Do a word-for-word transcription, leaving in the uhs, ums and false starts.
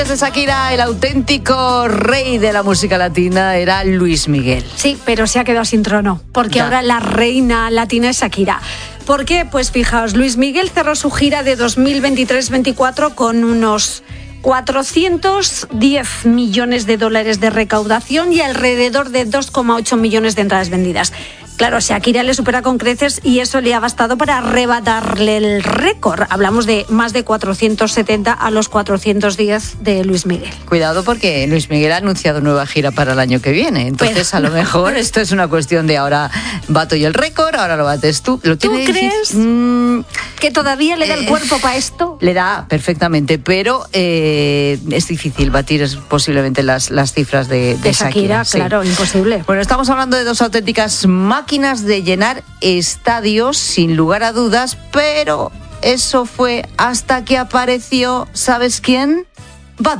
De Shakira, el auténtico rey de la música latina era Luis Miguel. Sí, pero se ha quedado sin trono, porque ya. Ahora la reina latina es Shakira. ¿Por qué? Pues fijaos, Luis Miguel cerró su gira de dos mil veintitrés veinticuatro con unos cuatrocientos diez millones de dólares de recaudación y alrededor de dos coma ocho millones de entradas vendidas. Claro, Shakira le supera con creces y eso le ha bastado para arrebatarle el récord. Hablamos de más de cuatrocientos setenta a los cuatrocientos diez de Luis Miguel. Cuidado porque Luis Miguel ha anunciado nueva gira para el año que viene. Entonces, Pero, a lo mejor esto es una cuestión de ahora bato yo el récord, ahora lo bates tú. ¿Lo ¿Tú crees mm, que todavía le da el cuerpo eh, para esto? Le da perfectamente, pero eh, es difícil batir posiblemente las, las cifras de, de, de Shakira. Shakira, sí. Claro, imposible. Bueno, estamos hablando de dos auténticas máquinas de llenar estadios, sin lugar a dudas, pero eso fue hasta que apareció, ¿sabes quién?